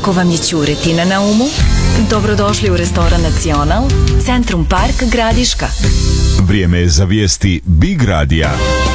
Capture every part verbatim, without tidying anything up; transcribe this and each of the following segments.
Ako vam je ćuretina na umu, dobrodošli u restoran Nacional, Centrum Park Gradiška. Vrijeme je za vijesti Big Radija.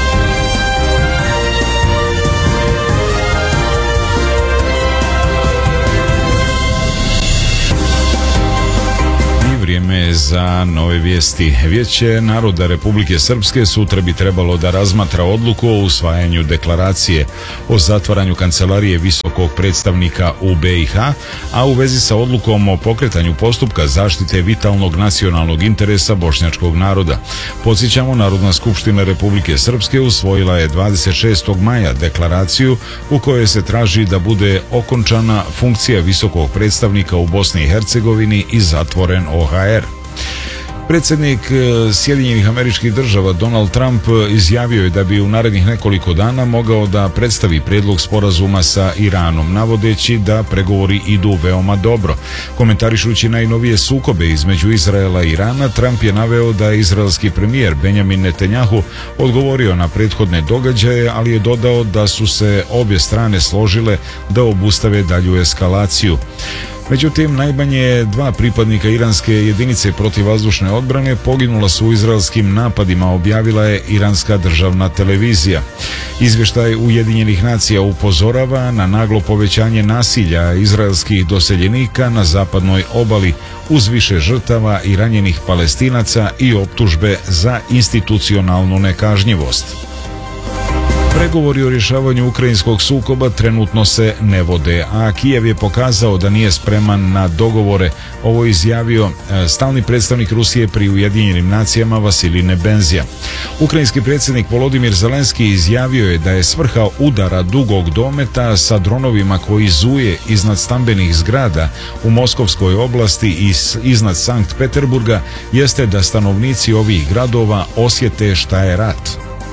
Vrijeme za nove vijesti. Vijeće naroda Republike Srpske sutra bi trebalo da razmatra odluku o usvajanju deklaracije o zatvaranju kancelarije visokog predstavnika u B i H, a u vezi sa odlukom o pokretanju postupka zaštite vitalnog nacionalnog interesa bošnjačkog naroda. Podsjećamo, Narodna skupština Republike Srpske usvojila je dvadeset šestog maja deklaraciju u kojoj se traži da bude okončana funkcija visokog predstavnika u Bosni i Hercegovini i zatvoren O H R. Predsjednik Sjedinjenih Američkih Država Donald Trump izjavio je da bi u narednih nekoliko dana mogao da predstavi prijedlog sporazuma sa Iranom, navodeći da pregovori idu veoma dobro. Komentarišući najnovije sukobe između Izraela i Irana, Trump je naveo da je izraelski premijer Benjamin Netanjahu odgovorio na prethodne događaje, ali je dodao da su se obje strane složile da obustave dalju eskalaciju. Međutim, najmanje dva pripadnika iranske jedinice protivvazdušne odbrane poginula su u izraelskim napadima, objavila je iranska državna televizija. Izvještaj Ujedinjenih nacija upozorava na naglo povećanje nasilja izraelskih doseljenika na zapadnoj obali, uz više žrtava i ranjenih Palestinaca i optužbe za institucionalnu nekažnjivost. Pregovori o rješavanju ukrajinskog sukoba trenutno se ne vode, a Kijev je pokazao da nije spreman na dogovore. Ovo je izjavio stalni predstavnik Rusije pri Ujedinjenim nacijama Vasilij Nebenzija. Ukrajinski predsjednik Volodimir Zelenski izjavio je da je svrha udara dugog dometa sa dronovima koji zuje iznad stambenih zgrada u Moskovskoj oblasti i iznad Sankt Peterburga jeste da stanovnici ovih gradova osjete šta je rat.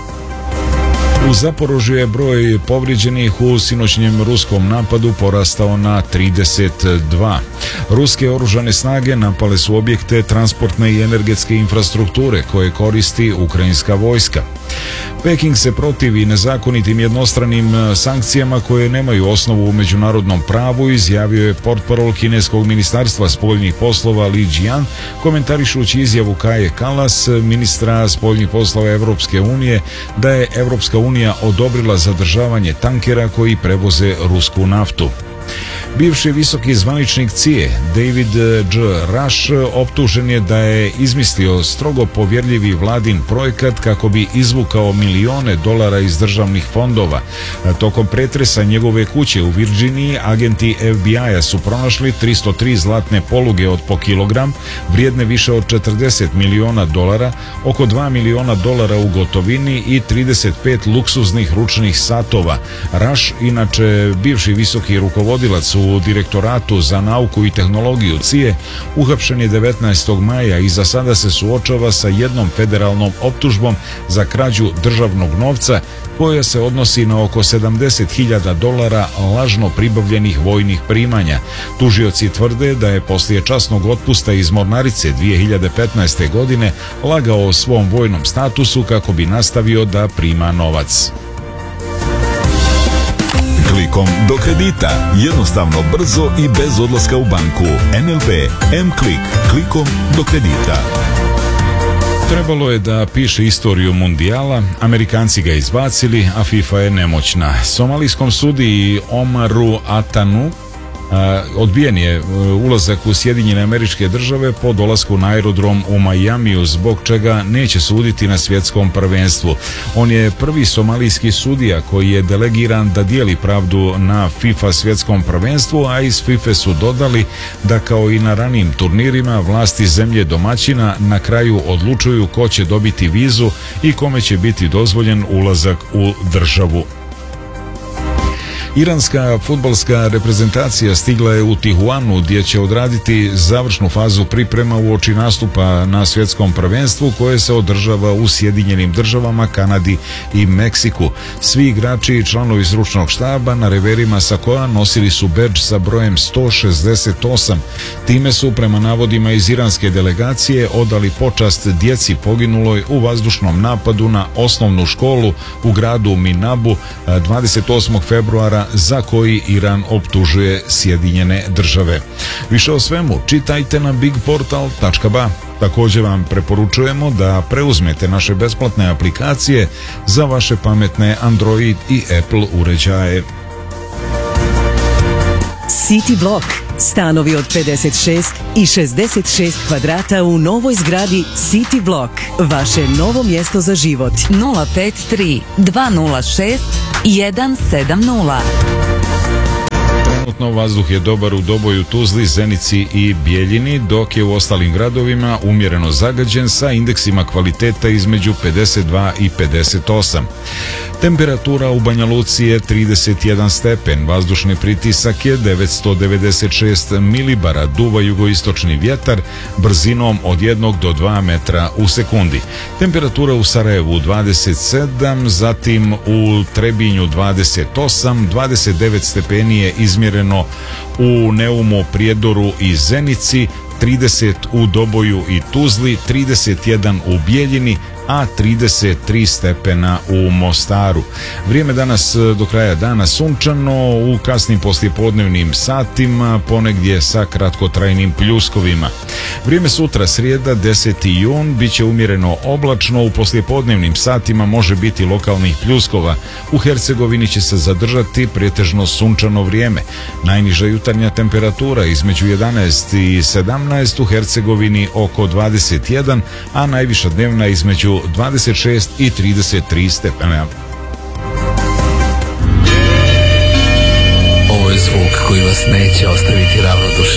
U Zaporožju je broj povrijeđenih u sinoćnjem ruskom napadu porastao na trideset dva. Ruske oružane snage napale su objekte transportne i energetske infrastrukture koje koristi ukrajinska vojska. Peking se protivi nezakonitim jednostranim sankcijama koje nemaju osnovu u međunarodnom pravu, izjavio je portparol kineskog ministarstva spoljnih poslova Li Jian, komentarišući izjavu Kaje Kallas, ministra spoljnih poslova Evropske unije, da je Evropska unija odobrila zadržavanje tankera koji prevoze rusku naftu. Bivši visoki zvaničnik C I E David G. Rush optužen je da je izmislio strogo povjerljivi vladin projekat kako bi izvukao milione dolara iz državnih fondova. Tokom pretresa njegove kuće u Virginiji agenti F B I-a su pronašli tristo tri zlatne poluge od po kilogram, vrijedne više od četrdeset miliona dolara, oko dva miliona dolara u gotovini i trideset pet luksuznih ručnih satova. Rush, inače bivši visoki rukovodilac u Direktoratu za nauku i tehnologiju C I E, uhapšen je devetnaestog maja i za sada se suočava sa jednom federalnom optužbom za krađu državnog novca koja se odnosi na oko sedamdeset hiljada dolara lažno pribavljenih vojnih primanja. Tužioci tvrde da je poslije časnog otpusta iz Mornarice dvije hiljade petnaeste. godine lagao o svom vojnom statusu kako bi nastavio da prima novac. Klikom do kredita. Jednostavno, brzo i bez odlaska u banku. N L B M-Klik. Klikom do kredita. Trebalo je da piše istoriju mundijala, Amerikanci ga izbacili, a FIFA je nemoćna. Somalijskom sudiji Omaru Atanu Uh, odbijen je uh, ulazak u Sjedinjene Američke Države po dolasku na aerodrom u Majamiju, zbog čega neće suditi na svjetskom prvenstvu. On je prvi somalijski sudija koji je delegiran da dijeli pravdu na FIFA svjetskom prvenstvu, a iz FIFA su dodali da kao i na ranijim turnirima vlasti zemlje domaćina na kraju odlučuju ko će dobiti vizu i kome će biti dozvoljen ulazak u državu. Iranska fudbalska reprezentacija stigla je u Tijuanu gdje će odraditi završnu fazu priprema uoči nastupa na svjetskom prvenstvu koje se održava u Sjedinjenim Državama, Kanadi i Meksiku. Svi igrači i članovi stručnog štaba na reverima sakoa nosili su bedž sa brojem sto šezdeset osam. Time su, prema navodima iz iranske delegacije, odali počast djeci poginuloj u vazdušnom napadu na osnovnu školu u gradu Minabu dvadeset osmog februara za koji Iran optužuje Sjedinjene države. Više o svemu čitajte na big portal tačka ba. Također vam preporučujemo da preuzmete naše besplatne aplikacije za vaše pametne Android i Apple uređaje. City Block. Stanovi od pedeset šest i šezdeset šest kvadrata u novoj zgradi City Block. Vaše novo mjesto za život. nula pet tri dva nula šest jedan sedam nula. Trenutno vazduh je dobar u Doboju, Tuzli, Zenici i Bijeljini, dok je u ostalim gradovima umjereno zagađen sa indeksima kvaliteta između pedeset dva i pedeset osam. Temperatura u Banja Luci je trideset jedan stepen, vazdušni pritisak je devetsto devedeset šest milibara, duva jugoistočni vjetar brzinom od jednog do dva metra u sekundi. Temperatura u Sarajevu dvadeset sedam, zatim u Trebinju dvadeset osam, dvadeset devet stepeni je izmjereno u Neumu, Prijedoru i Zenici, trideset u Doboju i Tuzli, trideset jedan u Bijeljini, a trideset tri stepena u Mostaru. Vrijeme danas do kraja dana sunčano, u kasnim poslijepodnevnim satima ponegdje sa kratkotrajnim pljuskovima. Vrijeme sutra, srijeda deseti jun, bit će umjereno oblačno, u poslijepodnevnim satima može biti lokalnih pljuskova. U Hercegovini će se zadržati pretežno sunčano vrijeme. Najniža jutarnja temperatura između jedanaest i sedamnaest, u Hercegovini oko dvadeset jedan, a najviša dnevna između dvadeset šest i trideset tri stepena. Ovo je zvuk koji vas neće ostaviti ravnodušnim.